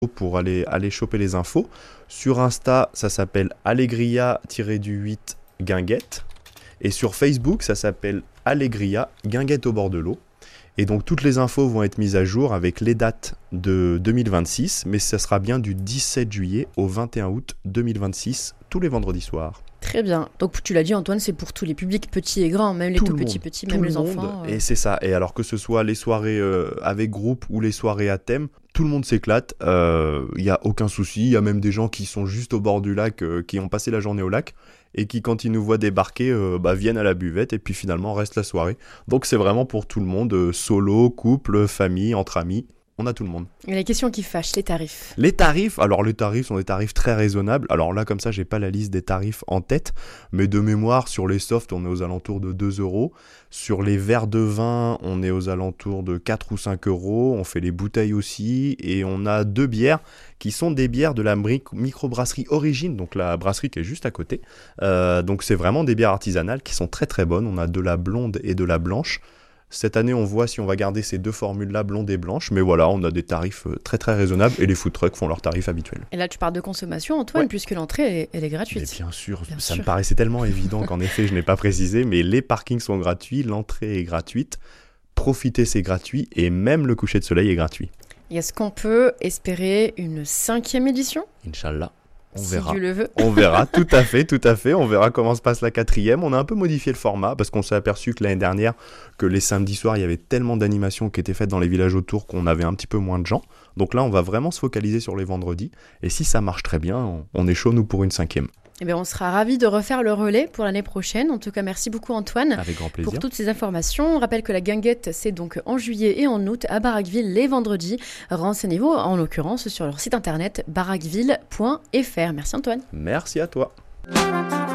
pour aller choper les infos. Sur Insta, ça s'appelle Allegria-8 Guinguette. Et sur Facebook, ça s'appelle Allegria Guinguette au bord de l'eau. Et donc toutes les infos vont être mises à jour avec les dates de 2026, mais ça sera bien du 17 juillet au 21 août 2026, tous les vendredis soirs. Très bien. Donc tu l'as dit Antoine, c'est pour tous les publics, petits et grands, même les tout petits, même les enfants. Et c'est ça. Et alors que ce soit les soirées avec groupe ou les soirées à thème, tout le monde s'éclate. Il n'y a aucun souci. Il y a même des gens qui sont juste au bord du lac, qui ont passé la journée au lac et qui, quand ils nous voient débarquer, viennent à la buvette et puis finalement restent la soirée. Donc c'est vraiment pour tout le monde, solo, couple, famille, entre amis. On a tout le monde. Et la question qui fâche, les tarifs. Les tarifs sont des tarifs très raisonnables. Alors là, comme ça, j'ai pas la liste des tarifs en tête, mais de mémoire, sur les softs, on est aux alentours de 2 euros. Sur les verres de vin, on est aux alentours de 4 ou 5 euros. On fait les bouteilles aussi, et on a 2 bières qui sont des bières de la microbrasserie Origine, donc la brasserie qui est juste à côté. Donc c'est vraiment des bières artisanales qui sont très très bonnes. On a de la blonde et de la blanche. Cette année, on voit si on va garder ces 2 formules-là, blonde et blanche. Mais voilà, on a des tarifs très très raisonnables et les food trucks font leurs tarifs habituels. Et là, tu parles de consommation, Antoine, puisque l'entrée, elle est gratuite. Mais bien sûr, ça me paraissait tellement évident qu'en effet, je n'ai pas précisé, mais les parkings sont gratuits, l'entrée est gratuite, profiter c'est gratuit et même le coucher de soleil est gratuit. Et est-ce qu'on peut espérer une 5e édition ? Inch'Allah. On si verra. Dieu le veut. On verra, tout à fait. On verra comment se passe la 4e. On a un peu modifié le format parce qu'on s'est aperçu que l'année dernière, que les samedis soirs, il y avait tellement d'animations qui étaient faites dans les villages autour qu'on avait un petit peu moins de gens. Donc là, on va vraiment se focaliser sur les vendredis. Et si ça marche très bien, on est chaud, nous, pour une 5e. Eh bien, on sera ravis de refaire le relais pour l'année prochaine. En tout cas, merci beaucoup Antoine. Avec grand plaisir. Pour toutes ces informations. On rappelle que la guinguette, c'est donc en juillet et en août à Baraqueville les vendredis. Renseignez-vous en l'occurrence sur leur site internet baraqueville.fr. Merci Antoine. Merci à toi.